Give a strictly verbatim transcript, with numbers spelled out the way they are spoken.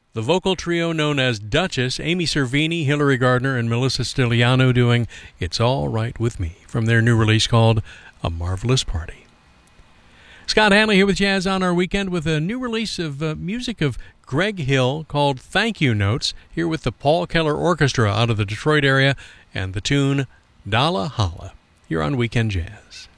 The vocal trio known as Duchess, Amy Cervini, Hilary Gardner, and Melissa Stiliano doing It's All Right With Me from their new release called A Marvelous Party. Scott Hanley here with Jazz on Our Weekend with a new release of uh, music of Greg Hill called Thank You Notes, here with the Paul Keller Orchestra out of the Detroit area and the tune Dalla Holla, here on Weekend Jazz.